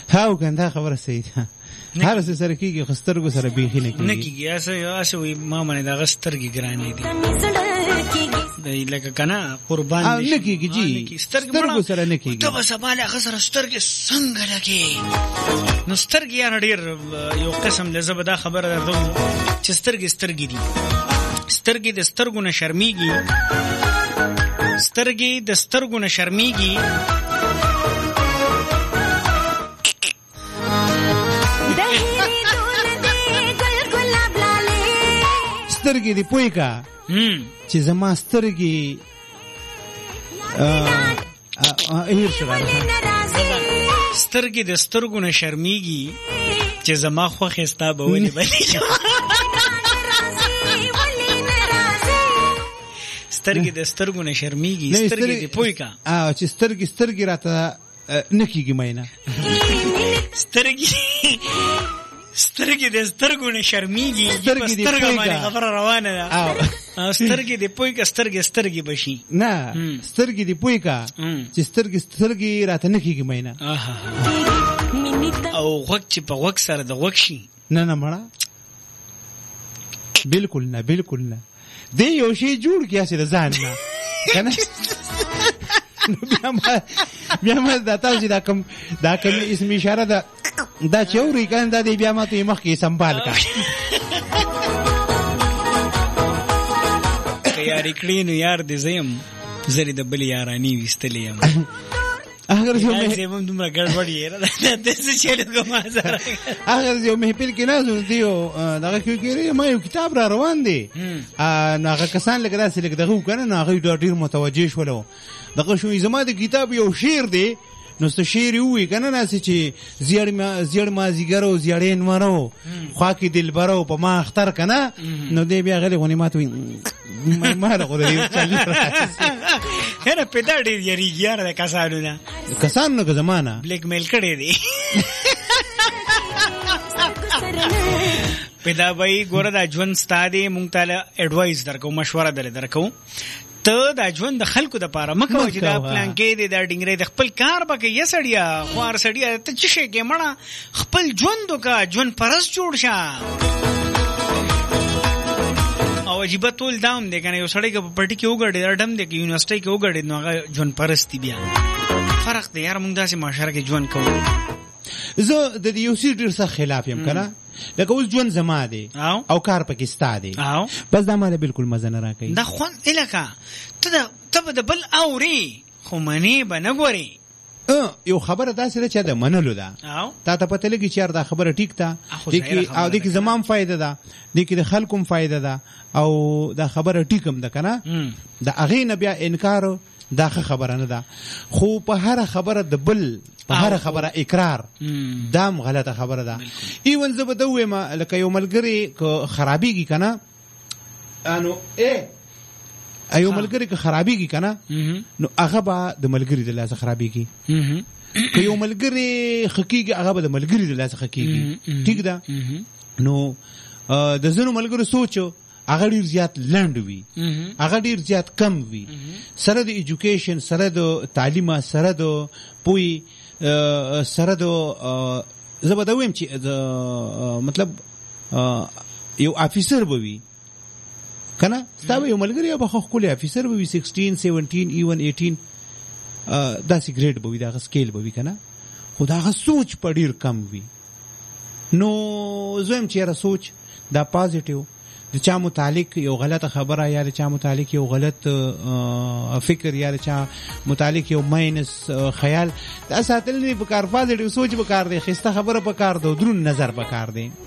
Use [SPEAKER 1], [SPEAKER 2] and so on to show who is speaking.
[SPEAKER 1] هاو کنده خبره صحیح ده هر څه سره کیږي خو سترګو سره بیخي نه
[SPEAKER 2] کیږي اسه وي ما باندې دا سترګې ګرانې دي لکه کنه قربان
[SPEAKER 1] نه کیږي جی سترګو سره نه کیږي
[SPEAKER 2] ته بس باندې خسر سترګې څنګه لګي نو سترګې یار ډیر یو قسم له زبدا خبره ده چې سترګې دي سترګې د سترګو نه شرمېږي سترګې د سترګو نه شرمېږي
[SPEAKER 1] سترګې دی پوي کا چې زما سترګې هیر شراله
[SPEAKER 2] سترګې د سترګو نه شرمېږي چې زما خوښ ستا به ولې بلې سترګې د سترګو نه شرمېږي سترګې دی پوي کا
[SPEAKER 1] چې سترګې راته نه کیږي مینه
[SPEAKER 2] سترګې د سترګو نه شرمېږي سترګې باندې خبره روانه ده سترګې د پوي کا سترګې بشي
[SPEAKER 1] نه سترګې د پوي کا چې سترګې راته نه کیږي مینه
[SPEAKER 2] او غوږ چې په غوږ سره د غوږ شي
[SPEAKER 1] نه مړه بالکل نه دی یو شی جوړ کیا چې ځان نه کنه بیا ما دا تاسو دا کوم اسم اشاره ده دا چوري کنه دا دی بیا ما ته مخ کې سنبال کا
[SPEAKER 2] یاري کړینو یار دې زم زری د بل یارانی وستلې یم
[SPEAKER 1] اگر جو
[SPEAKER 2] مې زموږ دومره ګډوډ یې را ده څه چل کومه زره
[SPEAKER 1] اگر جو مې په کې نه دیو دا کې ما یو کتاب را روان دي هغه کسان لګا داسې لګ دغه کنه نه هغه ډیر متوجه شولو دغه شو زما د کتاب یو شعر دی نو څه شعر وی کنه نه چې زیړ ما زیګرو زیړین مرو خوا کې دلبرو په ما اختر کنه نو دی بیا غلي غونی ماته ما راغو دی چالي
[SPEAKER 2] هره پیدا ډیر یاري یار د
[SPEAKER 1] کسانو که زمانہ
[SPEAKER 2] بلیک میل کړي دي پیدا وای ګوره دا ژوند ستاده مونږ ته اډوایس درکو مشوره درکو ته دا ژوند د خلکو د پاره مکو چې دا پلان کې دی دا ډینګری د خپل کار بکې یسړیا خوار سړیا ته چې شي کې مړه خپل ژوند کا ژوند پرس جوړ شه او عجیب ټول داوم دی کنه یو سړی په پټی کې وګړي اډم دی کې یونیورسيټي کې وګړي نو هغه ژوند پرستی بیا فرق دی یار موږ داسې معاشره کې ژوند کوو
[SPEAKER 1] زه د یو څه ډیر څه خلاف یم کنه لکه اوس ژوند زما دی او کار پکې ستا دی بس دا ماده بالکل مزه نه راکوي
[SPEAKER 2] دا خوان الکه ته د بل اوري خو منی به نه ګوري
[SPEAKER 1] یو خبره داسې چې د منلو ده تا ته پته لګي چې دا خبره ټیک ده او د کی زمام فائدہ ده د کی د خلکو فائدہ ده او دا خبره ټیکم ده کنه د اغه نه بیا انکار دا خبره نه ده خو په هر خبره د بل په هر خبره اقرار دام غلطه خبره ده ایون زه بدوي ما لکه یو ملګری کو خرابيږي کنه انو ایو ملګری که خرابيږي کنه نو هغه به د ملګری د لاسه خرابيږي که یو ملګری خکېږي هغه به د ملګری د لاسه خکېږي ٹھیک ده نو د زنو ملګرو سوچو هغه ډیر زیات لند وي هغه ډیر زیات کم وي سره د ایجوکیشن سره د تعلیم سره د پوي سره د زبدویم چې مطلب یو افیسر بوي کنه تاسو یو ملګری به خو کولې افیسر بوي 16 17 ایون 18 داسې ګریډ بوي دا سکیل بوي کنه خدای سوچ په ډیر کم وي نو زویم چې را سوچ دا پازیټیو د چا متعلق یو غلط خبره یا د چا متعلق یو غلط فکر یا د چا متعلق یو ماینس خیال دا ساتل نه په کار پازیټیو سوچ به کار دی خسته خبره په کار دی درون نظر به کار دی